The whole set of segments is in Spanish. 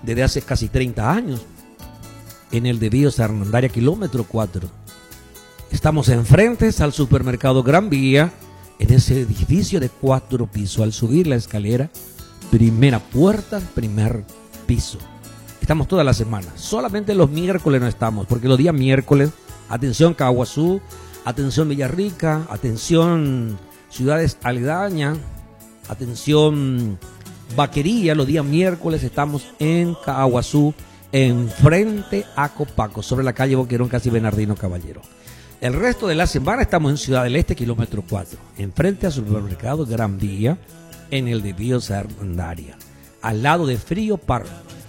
desde hace casi 30 años, en el de Víos Armendária, kilómetro 4. Estamos enfrente al supermercado Gran Vía, en ese edificio de 4 pisos. Al subir la escalera, primera puerta, primer piso. Estamos toda la semana. Solamente los miércoles no estamos, porque los días miércoles, atención Caguazú, atención Villarrica, atención ciudades aledañas, atención Vaquería, los días miércoles estamos en Caguazú, enfrente a Copaco, sobre la calle Boquerón, casi Bernardino Caballero. El resto de la semana estamos en Ciudad del Este, kilómetro 4, enfrente al supermercado Gran Vía, en el de Víos Armendária, al lado de Frío Park,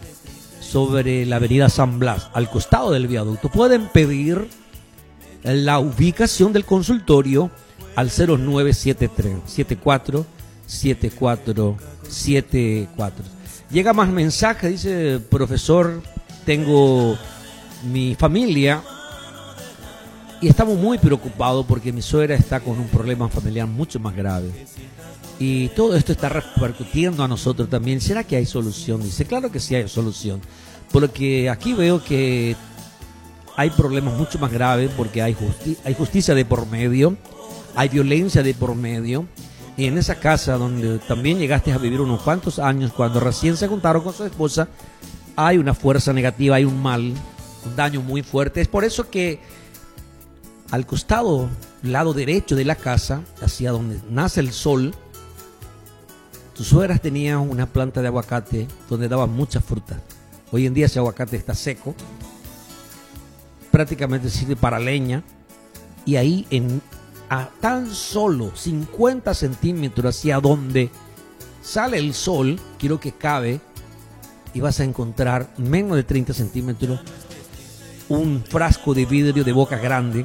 sobre la avenida San Blas, al costado del viaducto. Pueden pedir la ubicación del consultorio al 0973 74 74 74. Llega más mensaje, dice: profesor, tengo mi familia y estamos muy preocupados porque mi suegra está con un problema familiar mucho más grave. Y todo esto está repercutiendo a nosotros también. ¿Será que hay solución? Dice, claro que sí hay solución. Porque aquí veo que hay problemas mucho más graves, porque hay justicia de por medio, hay violencia de por medio. Y en esa casa donde también llegaste a vivir unos cuantos años, cuando recién se juntaron con su esposa, hay una fuerza negativa, hay un mal, un daño muy fuerte. Es por eso que al costado, lado derecho de la casa, hacia donde nace el sol, tus suegras tenían una planta de aguacate donde daban muchas frutas. Hoy en día ese aguacate está seco, prácticamente sirve para leña, y ahí a tan solo 50 centímetros hacia donde sale el sol, quiero que cabe, y vas a encontrar menos de 30 centímetros, un frasco de vidrio de boca grande,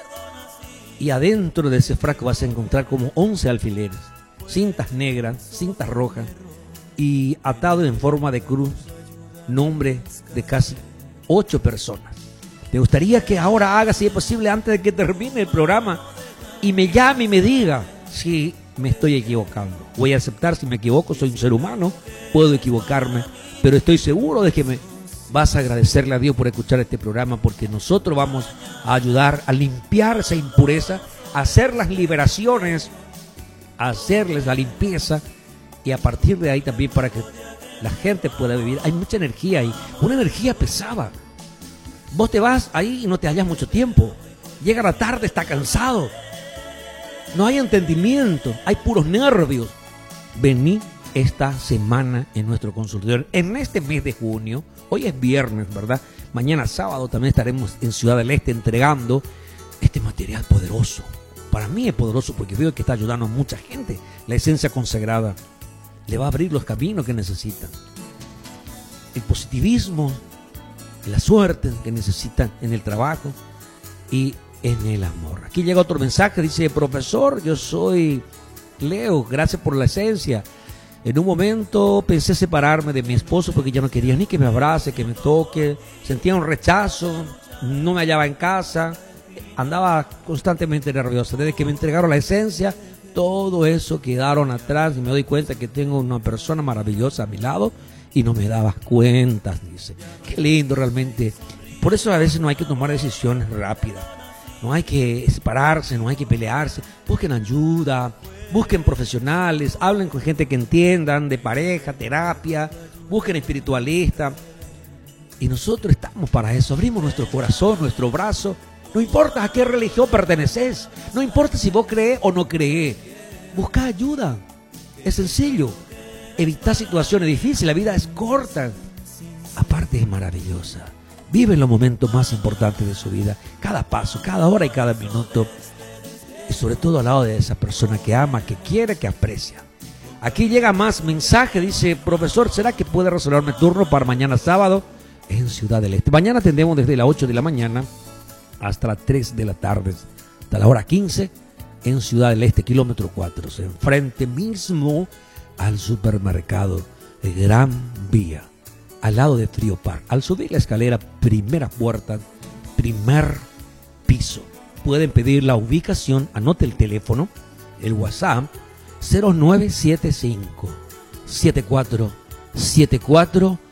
y adentro de ese frasco vas a encontrar como 11 alfileres, cintas negras, cintas rojas, y atado en forma de cruz, nombre de casi 8 personas. Me gustaría que ahora haga, si es posible, antes de que termine el programa, y me llame y me diga si me estoy equivocando. Voy a aceptar si me equivoco, soy un ser humano, puedo equivocarme, pero estoy seguro de que me vas a agradecerle a Dios por escuchar este programa, porque nosotros vamos a ayudar a limpiar esa impureza, a hacer las liberaciones, a hacerles la limpieza, y a partir de ahí también para que la gente pueda vivir. Hay mucha energía ahí, una energía pesada. Vos te vas ahí y no te hallas mucho tiempo. Llega la tarde, está cansado. No hay entendimiento, hay puros nervios. Vení esta semana en nuestro consultorio, en este mes de junio. Hoy es viernes, ¿verdad? Mañana sábado también estaremos en Ciudad del Este entregando este material poderoso. Para mí es poderoso porque veo que está ayudando a mucha gente. La esencia consagrada le va a abrir los caminos que necesitan. El positivismo, la suerte que necesitan en el trabajo y en el amor. Aquí llega otro mensaje, dice: profesor, yo soy Leo, gracias por la esencia. En un momento pensé separarme de mi esposo porque ya no quería ni que me abrace, que me toque, sentía un rechazo, no me hallaba en casa, andaba constantemente nerviosa. Desde que me entregaron la esencia, todo eso quedaron atrás y me doy cuenta que tengo una persona maravillosa a mi lado y no me daba cuenta, dice. Qué lindo realmente. Por eso a veces no hay que tomar decisiones rápidas. No hay que separarse, no hay que pelearse. Busquen ayuda, busquen profesionales, hablen con gente que entiendan de pareja, terapia, busquen espiritualistas. Y nosotros estamos para eso. Abrimos nuestro corazón, nuestro brazo. No importa a qué religión perteneces, no importa si vos creés o no creés. Busca ayuda. Es sencillo. Evita situaciones difíciles. La vida es corta. Aparte es maravillosa. Vive en los momentos más importantes de su vida, cada paso, cada hora y cada minuto, y sobre todo al lado de esa persona que ama, que quiere, que aprecia. Aquí llega más mensaje, dice: profesor, ¿será que puede reservarme turno para mañana sábado en Ciudad del Este? Mañana atendemos desde las 8 de la mañana hasta las 3 de la tarde, hasta la hora 15 en Ciudad del Este, kilómetro 4, enfrente mismo al supermercado de Gran Vía, al lado de Frío Park. Al subir la escalera, primera puerta, primer piso. Pueden pedir la ubicación, anote el teléfono, el WhatsApp, 0975 74 74